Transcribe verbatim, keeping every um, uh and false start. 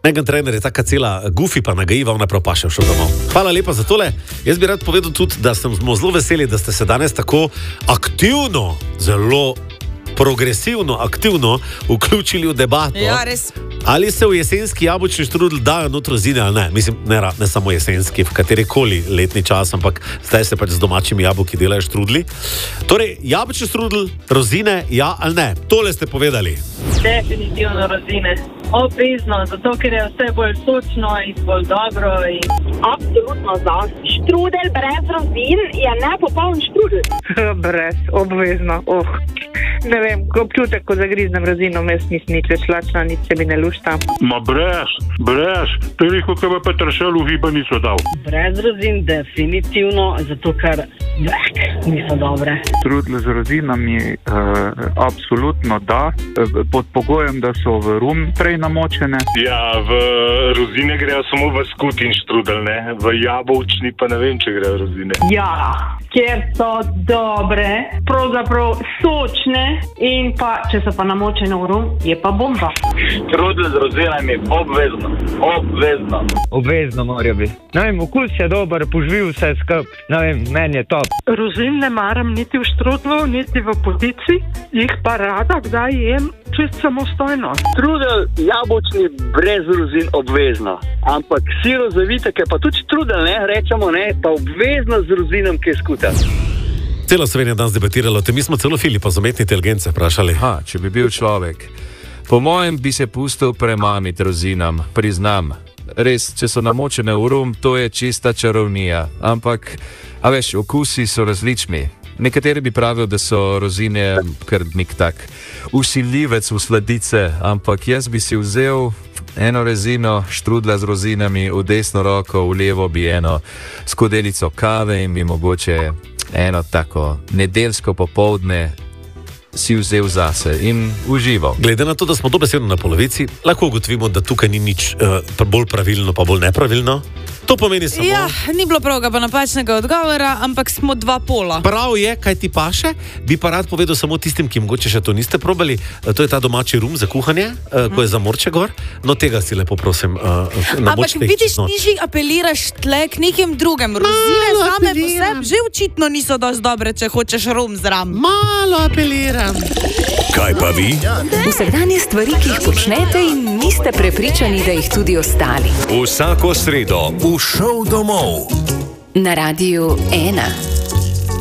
Megan Trainor je taka cela goofy pa nagajiva, ona prav paše všel domov. Hvala lepa za tole. Jaz bi rad povedal tudi, da sem zelo veseli, da ste se danes tako aktivno, zelo progresivno, aktivno vključili v debato. Ja, res. Ali se v jesenski jabolčni štrudel dajo not rozine ali ne? Mislim, ne, ne samo jesenski, v katerikoli letni čas, ampak zdaj se pač z domačimi jabolki delajo štrudli. Torej, jabolčni štrudel, rozine, ja ali ne? Tole ste povedali. Definitivno rozine. Obvezno, zato ker je vse bolj sočno in bolj dobro. In... Absolutno za. Štrudel brez rozin je nepopoln štrudel. Brez, obvezno. Oh. Ne vem, občutek, ko zagriznem rozino, jaz nisem nič več lačna, nič se mi ne lušta. Ma brez, brez. To je rekel, ko bi Petršel v hibanico dal. Brez rozin definitivno, zato ker blek, niso dobre. Štrudle z rozinami uh, absolutno da, pod pogojem, da so v rum prej namočene. Ja, v rozine grejo samo v skutin štrudel, ne? V jabolčni pa ne vem, če grejo rozine. Ja, ker so dobre, pravzaprav sočne in pa, če so pa namočene v rum, je pa bomba. Štrudel z rozinami obvezno, obvezno. Obvezno mora biti. Ne vem, okus je dober, poživi vse skup. Ne vem, meni je top. Rozin ne maram niti v štrudlu, niti v podici, jih pa rada kdaj jem čist samostojno. Štrudel jabolčni brez rozin obvezno, ampak siro zavitek je pa tudi štrudel, ne, rečemo, ne, pa obvezno z rozinom, ki je skuta. Cela Slovenija danes debatirala o tem, mi smo celo Filipa z umetne inteligence vprašali. Ha, če bi bil človek, po mojem bi se pustil premamiti rozinam, priznam. Res, če so namočene v rum, to je čista čarovnija. Ampak, a veš, okusi so različni. Nekateri bi pravili, da so rozine kar nek tak usiljivec v sladice, ampak jaz bi si vzel eno rezino štrudla z rozinami v desno roko, v levo bi eno skodelico kave in bi mogoče eno tako nedeljsko popoldne si vzel zase in užival. Glede na to, da smo dobesedno na polovici, lahko ugotovimo, da tukaj ni nič uh, bolj pravilno pa bolj nepravilno. To pomeni samo... Ja, ni bilo pravega pa napačnega odgovora, ampak smo dva pola. Prav je, kaj ti paše, bi pa rad povedal samo tistim, ki mogoče še to niste probali. To je ta domači rum za kuhanje, uh, ko je za morče gor. No, tega si lepo prosim uh, namočite. Ampak vidiš, ti že apeliraš tle k nekem drugem. Rozine same po sebi že očitno niso dosti dobre, če hočeš rum zram. Malo apeliram. Kaj pa vi? Vsakdanje stvari, ki jih počnete in niste prepričani, da jih tudi ostali. Vsako sredo v Šov domov. Na Radiu ena.